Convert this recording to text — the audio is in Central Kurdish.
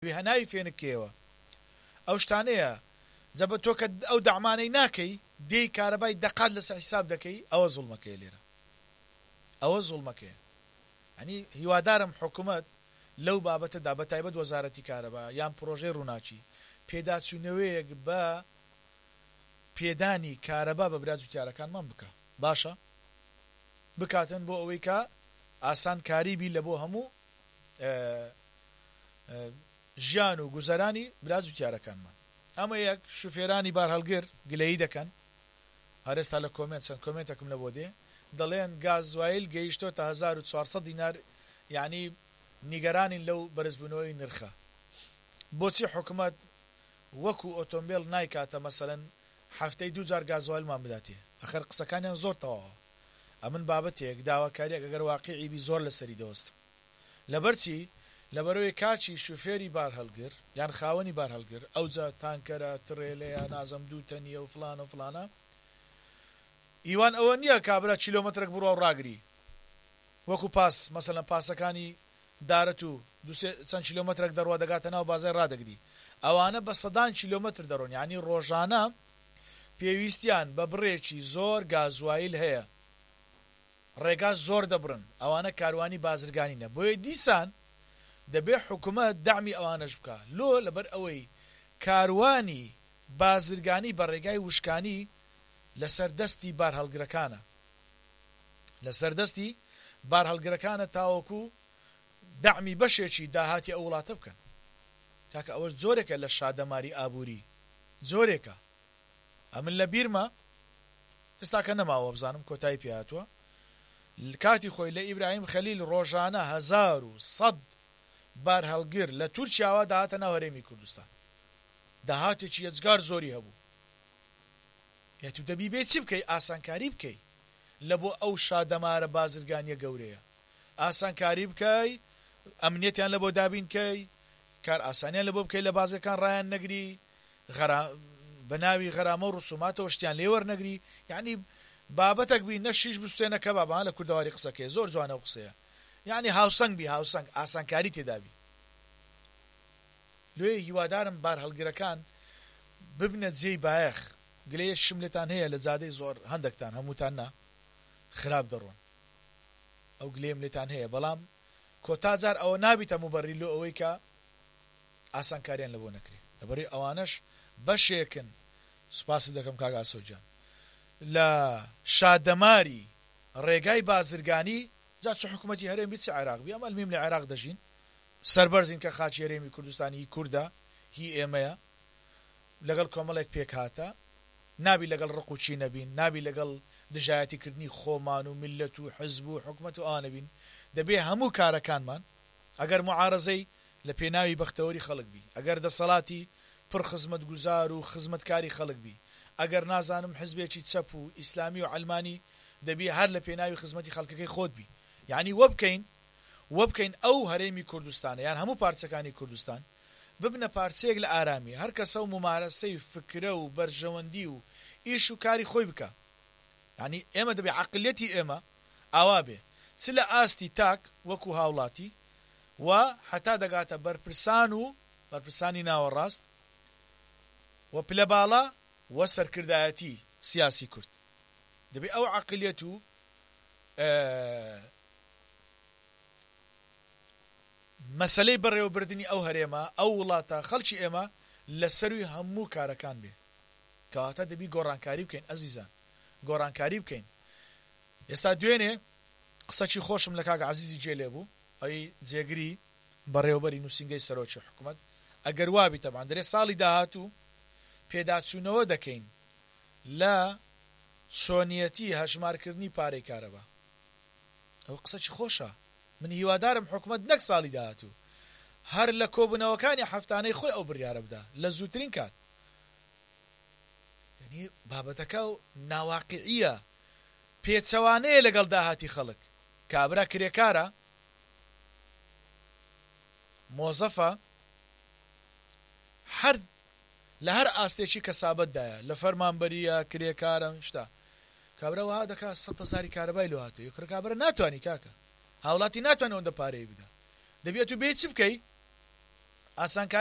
هەناوی فێنکێوە ئەو شتانەیە جەبە تۆ کە ئەو دەعمانەی ناکەی دێی کارەبای دەقات لەسەر حیساب دەکەی ئەوە زوڵمەکەیە لێرە ئەوە زوڵمەکەیە ئەنی هیوادارم حکوومەت لەو بابەتەدا بەتایبەت وەزارەتی کارەبا یان پرۆژەی ڕووناچی پێداچوونەوەیەک بە پێدانی کارەبا بە براز و تیارەکانمان بکە باشە بکاتن بۆ ئەوەی کە ئاسان کاریبی لە بۆ هەموو ژیان و گوزەرانی براز و تیارەکانمان ئەمە یەک شوفێرانی بار هەڵگر گلەیی دەکەن هەرێستا لە کۆمنت چەند کۆمنتێکم لە بۆ دێ دەڵێن گازوایل گەیشتۆتە 1400 دینار یعنی نیگەرانین لەو بەرزبوونەوەی نرخە بۆچی حکوومەت وەکو ئۆتۆمبیل نایکاتە مەسەلەن هەفتەی 2 جار گازوایلمان بداتێ ئەخەر قسەکانیان زۆر تەواوە ئەمن بابەتێک داواکاریەک ئەگەر واقعیبی زۆر لەسەری دەوەست لەبەرچی لەبەرەوەی کاچی شوفێری بار هەڵگر یان خاوەنی بار هەڵگر ئەوجا تانکەرە تڕێلەیە نازەم دووتەنیە و فلانە و فلانە ئیوان ئەوە نییە کابرا کیلۆمەترێک بڕۆ ڕاگری وەکو پاس مەسەلەن پاسەکانی دارەت و چەند کیلۆمەترێک دەڕوا دەگاتە ناو بازای ڕادەگری ئەوانە بە سەدان کیلۆمەتر دەڕۆن یعنی ڕۆژانە پێویستیان بە بڕێکی زۆر گازوایل هەیە ڕێگا زۆر دەبڕن ئەوانە کاروانی بازرگانینە بۆیە دیسان دەبێ حکوومەت دامی ئەوانەش بکە لۆ لەبەر ئەوەی کاروانی بازرگانی بە ڕێگای وشکانی لەسەر دەستی بار هەڵگرەکانە لەسەر دەستی بار هەڵگرەکانە تاوەکو دامی بەشێکی داهاتی ئەو وڵاتە بکەن کاکە ئەوە زۆرێکە لە شادەماری ئابووری زۆرێکە ئەمن لە بیرمە ئێستا کە نەماوە بزانم کۆتایی پێهاتووە کاتی خۆی لە ئیبراهیم خەلیل ڕۆژانە 1100 بار هەڵگر لە تورکیاوە داهاتە ناو هەرێمی کوردستان داهاتێکی ئەجگار زۆری هەبوو یەتو دەبی بێ چی بکەی ئاسانکاری بکەی لە بۆ ئەو شادەمارە بازرگانیە گەورەیە ئاسانکاری بکەی ئەمنیەتیان لە بۆ دابینکەی کار ئاسانیان لە بۆ بکەی لە بازەکان ڕایان نەگری بە ناوی غەرامە و ڕسوماتەوە شتیان لێ وەرنەگری یعنی بابەتێک بی نەشیش بستێنە کەبابان لە کوردەواری قسەکەی زۆر جوانە و قسەیە یعنی هاوسەنگ بی هاوسەنگ ئاسانکاری تێدابی لێ هیوادارم بار هەڵگرەکان ببنە جێی بایەخ گلەیە شملتان هەیە لە جادەی زۆر هەندێکتان هەمووتان نا خراپ دەڕۆن ئەو گلێم لێتان هەیە بەڵام کۆتاجار ئەوە نابیتە موبەڕی لۆ ئەوەی کە ئاسانکاریان لە بۆ نەکرێ لەبەری ئەوانەش بەشێکن سوپاسی دەکەم کاک ئاسۆجان لە شادەماری ڕێگای بازرگانی جا چ حکوومەتی هەرێمی چ عێراق بی ئەمە میم لە عێراق دەژین سەربەرزین کە خاچی هەرێمی کوردستانی هی کووردە هی ئێمەیە لەگەڵ کۆمەڵێک پێک هاتە نابی لەگەڵ ڕق و چی نەبین نابی لەگەڵ دژایەتیکردنی خۆمان و میلەت و حزب و حکوومەت و ئانەبین دەبێ هەموو کارەکانمان ئەگەر معارەزەی لە پێناوی بەختەوەری خەڵک بی ئەگەر دەسەڵاتی پڕ خزمەت گوزار و خزمەتکاری خەڵک بی ئەگەر نازانم حزبێکی چەپ و ئیسلامی و علمانی دەبێ هەر لە پێناوی خزمەتی خەڵکەکەی خۆت بی یعنی وە بکەین ئەو هەرێمی کوردستانە یان هەموو پارچەکانی کوردستان ببنە پارچەیەک لە ئارامی هەر کەسە و ممارەسەی فکرە و بەرژەوەندی و ئیش و کاری خۆی بکە یعنی ئێمە دەبێ عەقلیەتی ئێمە ئاوا بێ چ لە ئاستی تاک وەکو هاوڵاتی و حتا دەگاتە بەرپرسانی ناوەڕاست و پلە باڵا و سەرکردایەتی سیاسی کورد دەبێ ئەو عەقلیەت و مەسەلەی بەڕێوەبردننی ئەو هەرێمە ئەو وڵاتە خەڵکی ئێمە لە سەروی هەموو کارەکان بێ کەواتە دەبی گۆڕانکاری بکەین ئەزیزان گۆڕانکاری بکەین ئێستا دوێنێ قسەکی خۆشم لە کاک عەزیزی جێ لێبوو ئەوی جێگری بەڕێوەبەری نووسینگەی سەرۆکی حکوومەت ئەگەر وابی تەبعان دەرێ ساڵی داهاتوو پێداچوونەوە دەکەین لە چۆنیەتی هەژمارکردنی پارەی کارەبا ئەو قسەکی خۆشە من هیوادارم حکوومەت نەک ساڵی داهاتوو هەر لە کۆبوونەوەکانی هەفتانەی خۆی ئەو بڕیارە بدا لە زووترین کات یعنی بابەتەکە و ناواقعیە پێچەوانەیە لەگەڵ داهاتی خەڵک کابرا کرێکارە مۆزەفە هەر لە هەر ئاستێکی کەسابەتدایە لە فەرمانبەریە کرێکارە شتا کابرا وها دەکات 100,000 کارەبای لێ هاتووە یەکڕ کابرا ناتوانی کاکە هاوڵاتی ناتوانێت ئەوەندە پارەی بدا دەبێت و بێ چی بکەی ئاسانکاری